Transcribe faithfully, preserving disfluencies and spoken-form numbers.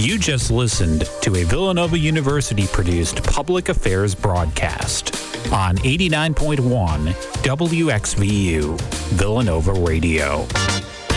You just listened to a Villanova University-produced public affairs broadcast on eighty-nine point one W X V U Villanova Radio.